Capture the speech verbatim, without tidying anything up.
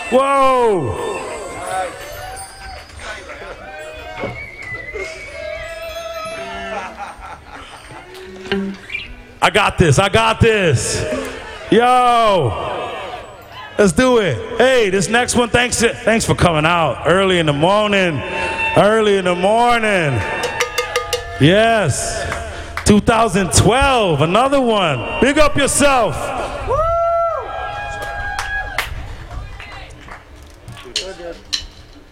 Whoa. I got this. I got this. Yo. Let's do it. Hey, this next one, thanks, thanks for coming out early in the morning. Early in the morning. Yes. two thousand twelve, another one. Big up yourself.